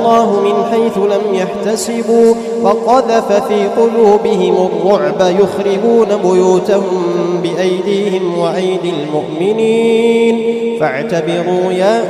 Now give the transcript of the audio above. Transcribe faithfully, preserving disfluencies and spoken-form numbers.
الله من حيث لم يحتسبوا وقذف في قلوبهم الرعب يخربون بيوتهم بأيديهم وأيدي المؤمنين فاعتبروا يا